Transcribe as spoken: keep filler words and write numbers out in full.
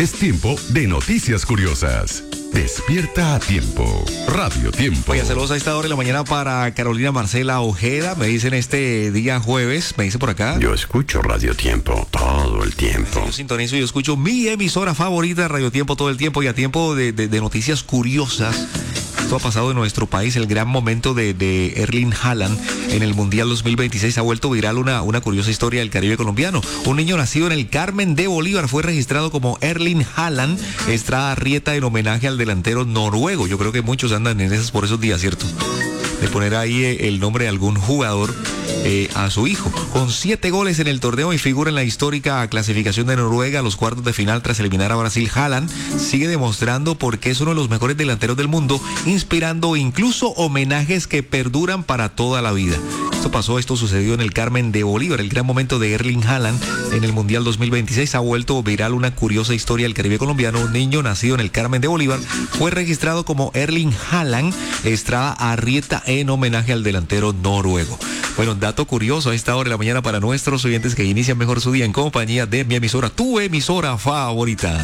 Es tiempo de noticias curiosas. Despierta a tiempo. Radio Tiempo. Oye, saludos a esta hora de la mañana para Carolina Marcela Ojeda. Me dicen este día jueves, me dice por acá. Yo escucho Radio Tiempo todo el tiempo. Yo sintonizo y yo escucho mi emisora favorita, Radio Tiempo, todo el tiempo. Y a tiempo de, de, de noticias curiosas. Esto ha pasado en nuestro país, el gran momento de, de Erling Haaland en el Mundial dos mil veintiséis. Ha vuelto viral una, una curiosa historia del Caribe colombiano. Un niño nacido en el Carmen de Bolívar fue registrado como Erling Haaland Estrada Arrieta en homenaje al delantero noruego. Yo creo que muchos andan en esas por esos días, ¿cierto? De poner ahí el nombre de algún jugador eh, a su hijo. Con siete goles en el torneo y figura en la histórica clasificación de Noruega a los cuartos de final tras eliminar a Brasil, Haaland sigue demostrando por qué es uno de los mejores delanteros del mundo, inspirando incluso homenajes que perduran para toda la vida. Esto pasó, esto sucedió en el Carmen de Bolívar. El gran momento de Erling Haaland en el Mundial dos mil veintiséis ha vuelto viral una curiosa historia del Caribe colombiano. Un niño nacido en el Carmen de Bolívar fue registrado como Erling Haaland Estrada Arrieta en homenaje al delantero noruego. Bueno, dato curioso a esta hora de la mañana para nuestros oyentes que inician mejor su día en compañía de mi emisora, tu emisora favorita.